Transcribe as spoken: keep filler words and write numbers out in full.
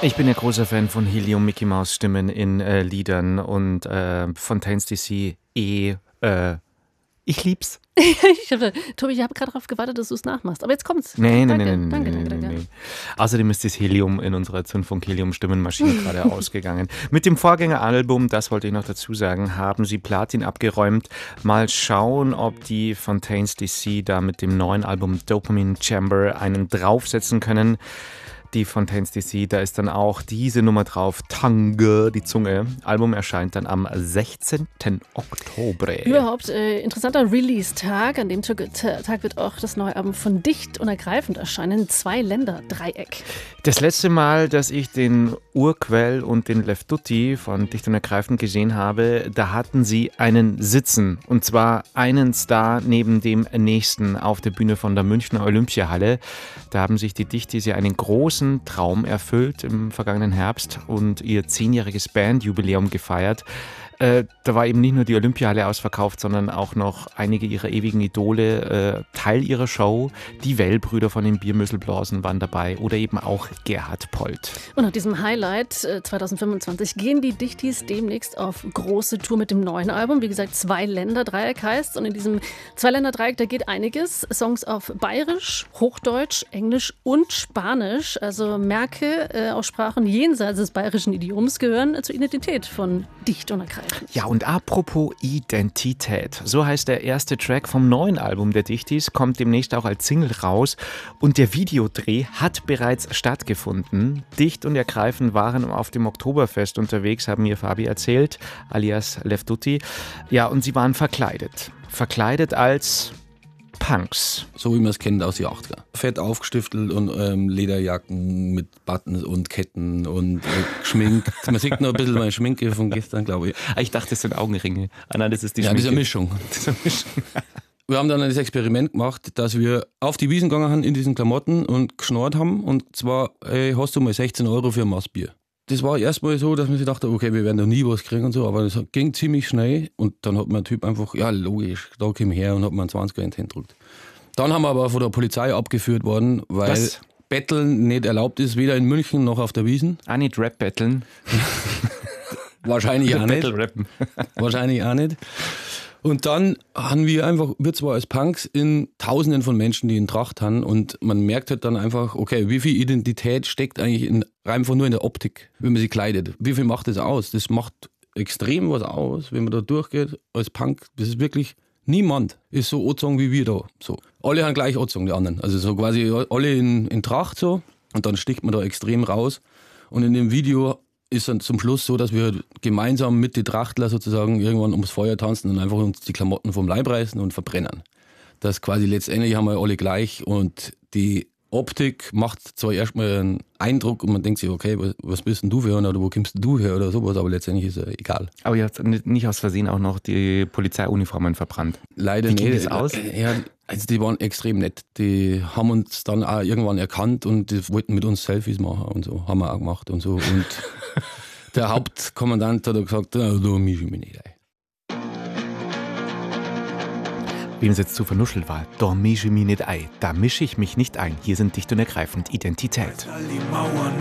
Ich bin ja großer Fan von Helium-Mickey-Maus-Stimmen in äh, Liedern und äh, Fontaines D C eh, äh, ich lieb's. ich hab, Tobi, ich habe gerade darauf gewartet, dass du es nachmachst. Aber jetzt kommt's. Nee, nee, danke, nee, nee, danke, nee, danke, nee, danke. nee. Außerdem ist das Helium in unserer Zündfunk-Helium-Stimmenmaschine gerade ausgegangen. Mit dem Vorgängeralbum, das wollte ich noch dazu sagen, haben sie Platin abgeräumt. Mal schauen, ob die Fontaines D C da mit dem neuen Album Dopamine Chamber einen draufsetzen können. Die Fontaines D C, da ist dann auch diese Nummer drauf, Tange, die Zunge. Album erscheint dann am sechzehnten Oktober. Überhaupt äh, interessanter Release-Tag. An dem Tag, Tag wird auch das neue Album von Dicht und Ergreifend erscheinen. Zwei-Länder-Dreieck. Das letzte Mal, dass ich den Urquell und den Leftutti von Dicht und Ergreifend gesehen habe, da hatten sie einen Sitzen. Und zwar einen Star neben dem nächsten auf der Bühne von der Münchner Olympiahalle. Da haben sich die Dichtis ja einen großen Traum erfüllt im vergangenen Herbst und ihr zehnjähriges Bandjubiläum gefeiert. Äh, da war eben nicht nur die Olympiahalle ausverkauft, sondern auch noch einige ihrer ewigen Idole äh, Teil ihrer Show. Die Wellbrüder von den Biermüsselblasen waren dabei oder eben auch Gerhard Polt. Und nach diesem Highlight äh, zwanzig fünfundzwanzig gehen die Dichtis demnächst auf große Tour mit dem neuen Album. Wie gesagt, Zwei-Länder-Dreieck heißt. Und in diesem Zwei-Länder-Dreieck, da geht einiges. Songs auf Bayerisch, Hochdeutsch, Englisch und Spanisch. Also merke, äh, Aussprachen jenseits des bayerischen Idioms gehören äh, zur Identität von Dicht und Ergreifend. Ja, und apropos Identität. So heißt der erste Track vom neuen Album der Dichtis, kommt demnächst auch als Single raus. Und der Videodreh hat bereits stattgefunden. Dicht und Ergreifend waren auf dem Oktoberfest unterwegs, haben mir Fabi erzählt, alias Leftutti. Ja, und sie waren verkleidet. Verkleidet als Punks. So wie man es kennt aus den achtziger. Fett aufgestiftelt und ähm, Lederjacken mit Buttons und Ketten und äh, geschminkt. Man sieht noch ein bisschen meine Schminke von gestern, glaube ich. Ich dachte, das sind Augenringe. Ah nein, das ist die ja, Schminke. Ja, das ist eine Mischung. Das ist eine Mischung. Wir haben dann das Experiment gemacht, dass wir auf die Wiesn gegangen sind in diesen Klamotten und geschnarrt haben. Und zwar, ey, hast du mal sechzehn Euro für ein Maßbier. Das war erstmal so, dass man sich dachte, okay, wir werden da nie was kriegen und so, aber das ging ziemlich schnell. Und dann hat mir ein Typ einfach, ja logisch, da komm ich her und hat mir einen zwanziger in die Hand gedrückt. Dann haben wir aber von der Polizei abgeführt worden, weil Was? Betteln nicht erlaubt ist, weder in München noch auf der Wiesn. Auch nicht Rap-Betteln? Wahrscheinlich auch nicht. Battle-Rappen. Wahrscheinlich auch nicht. Und dann haben wir einfach, wir zwar als Punks in Tausenden von Menschen, die in Tracht haben, und man merkt halt dann einfach, okay, wie viel Identität steckt eigentlich in, einfach nur in der Optik, wenn man sich kleidet. Wie viel macht das aus? Das macht extrem was aus, wenn man da durchgeht als Punk. Das ist wirklich, niemand ist so angezogen wie wir da. So. Alle haben gleich angezogen, die anderen. Also so quasi alle in, in Tracht so, und dann sticht man da extrem raus. Und in dem Video ist dann zum Schluss so, dass wir gemeinsam mit den Trachtler sozusagen irgendwann ums Feuer tanzen und einfach uns die Klamotten vom Leib reißen und verbrennen. Das quasi letztendlich haben wir alle gleich, und die Optik macht zwar erstmal einen Eindruck und man denkt sich, okay, was, was bist denn du für einer oder wo kommst du her oder sowas, aber letztendlich ist es egal. Aber ihr habt nicht aus Versehen auch noch die Polizeiuniformen verbrannt? Leider nicht. Wie ging nicht. das aus? Ja, also die waren extrem nett. Die haben uns dann auch irgendwann erkannt und die wollten mit uns Selfies machen und so. Haben wir auch gemacht und so. Und der Hauptkommandant hat gesagt, da mische ich mich nicht ein. Wem es jetzt zu vernuschelt war, da mische ich mich nicht ein. Da mische ich mich nicht ein. Hier sind Dicht und Ergreifend Identität. All die Mauern